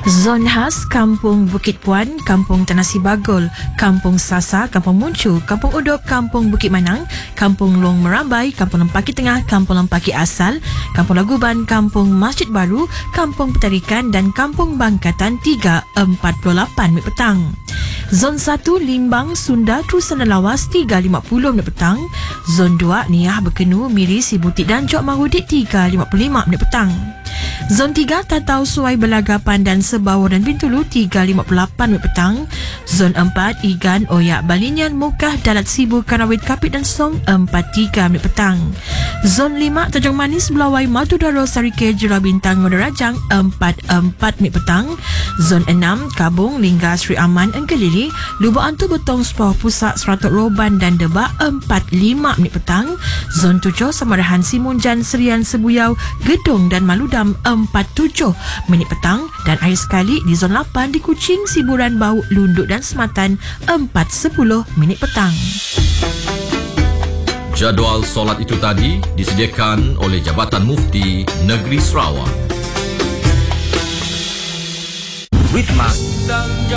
Zon khas Kampung Bukit Puan, Kampung Tanah Sibagul, Kampung Sasa, Kampung Muncu, Kampung Udok, Kampung Bukit Manang, Kampung Long Merambai, Kampung Lempaki Tengah, Kampung Lempaki Asal, Kampung Laguban, Kampung Masjid Baru, Kampung Petarikan dan Kampung Bangkatan 3.48 minit petang. Zon 1 Limbang, Sunda, Terusan Lawas 3.50 minit petang. Zon 2 Niah, Berkenu, Miri, Sibutik dan Jok Mahudik 3.55 minit petang. Zon 3 Tatau, Suai, Belagapan dan Sebawar dan Bintulu 3.58 minit petang. Zon 4 Igan, Oyak, Balinyan, Mukah, Dalat Sibu, Kanawit, Kapit dan Song 4.3 minit petang. Zon 5 Tanjung Manis, Melawai, Matu Daro, Sarike, Jurah Bintang, Mudarajang 4.4 minit petang. Zon 6 Kabung, Lingga, Sri Aman, Engkelili, Lubuk Antu, Betong, Sepah Pusat, Seratuk Roban dan Debak 4.5 minit petang. Zon 7 Samarahan, Simunjan, Serian, Sebuyau, Gedung dan Maludam 4.7 minit petang. Dan akhir sekali di Zon 8 di Kuching, Siburan, Bau, Lunduk dan Sematan 4.10 minit petang. Jadual solat itu tadi disediakan oleh Jabatan Mufti Negeri Sarawak. Witma